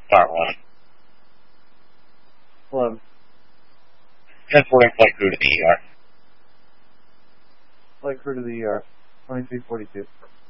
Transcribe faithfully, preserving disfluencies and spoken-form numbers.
Part one. Hello. Transporting flight crew to the E R. Flight crew to the E R. twenty-three forty-two.